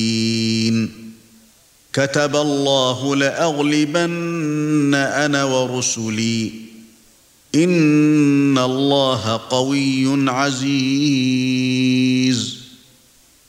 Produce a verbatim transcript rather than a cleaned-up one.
كتب الله لأغلبن أنا ورسلي إن الله قوي عزيز